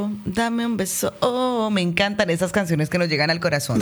Dame un beso. Oh, me encantan esas canciones que nos llegan al corazón.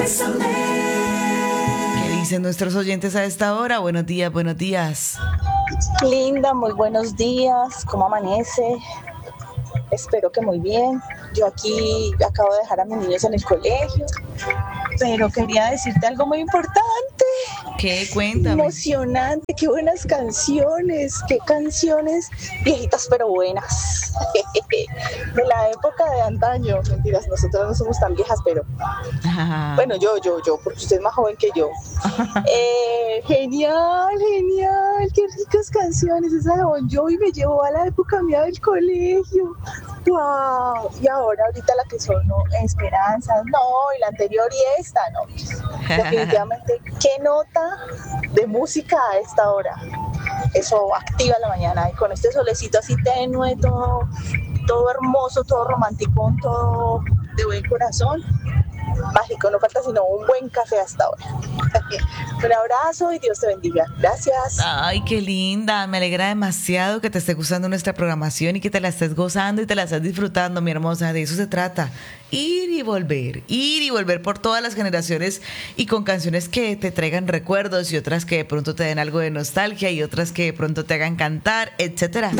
¿Qué dicen nuestros oyentes a esta hora? Buenos días, buenos días. Linda, muy buenos días. ¿Cómo amanece? Espero que muy bien. Yo aquí acabo de dejar a mis niños en el colegio, pero quería decirte algo muy importante. ¿Qué? Cuéntame. Emocionante, qué buenas canciones viejitas pero buenas. De la época de antaño. Mentiras, nosotros no somos tan viejas, pero bueno, yo, porque usted es más joven que yo. Genial, qué ricas canciones. Esa de Bon Jovi me llevó a la época mía del colegio. Wow. Y ahorita la que sonó, Esperanzas, no, y la anterior y esta, no. Definitivamente, qué nota de música a esta hora. Eso activa la mañana y con este solecito así tenue, todo hermoso, todo romántico, todo de buen corazón. Mágico, no falta sino un buen café hasta ahora. Un abrazo y Dios te bendiga. Gracias. Ay, qué linda. Me alegra demasiado que te esté gustando nuestra programación y que te la estés gozando y te la estés disfrutando, mi hermosa. De eso se trata. Ir y volver por todas las generaciones y con canciones que te traigan recuerdos y otras que de pronto te den algo de nostalgia y otras que de pronto te hagan cantar, etcétera.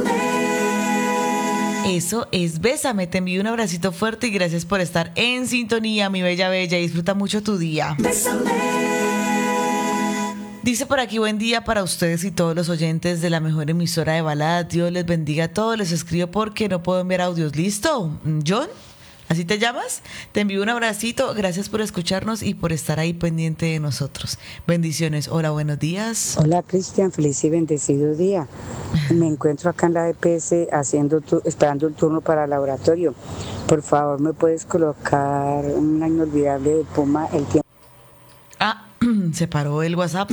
Eso es Bésame, te envío un abracito fuerte y gracias por estar en sintonía, mi bella, y disfruta mucho tu día. Bésame. Dice por aquí, buen día para ustedes y todos los oyentes de la mejor emisora de baladas, Dios les bendiga a todos, les escribo porque no puedo enviar audios, ¿listo? John, ¿así te llamas? Te envío un abracito, gracias por escucharnos y por estar ahí pendiente de nosotros. Bendiciones, hola, buenos días. Hola Cristian, feliz y bendecido día. Me encuentro acá en la EPS esperando el turno para el laboratorio. Por favor, ¿me puedes colocar una inolvidable de Puma, El Tiempo? Se paró el WhatsApp.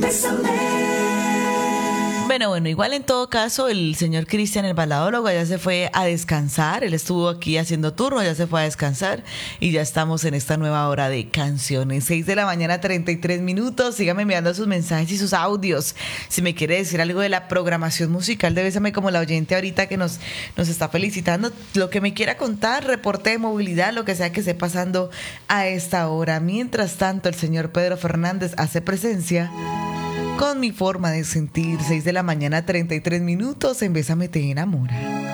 Bueno, igual en todo caso el señor Cristian, el baladólogo, ya se fue a descansar, él estuvo aquí haciendo turno, ya se fue a descansar y ya estamos en esta nueva hora de canciones, 6 de la mañana 33 minutos, síganme enviando sus mensajes y sus audios, si me quiere decir algo de la programación musical de Bésame, como la oyente ahorita que nos está felicitando, lo que me quiera contar, reporte de movilidad, lo que sea que esté pasando a esta hora. Mientras tanto, el señor Pedro Fernández hace presencia con Mi Forma de Sentir, 6 de la mañana 33 minutos, en Bésame te enamora.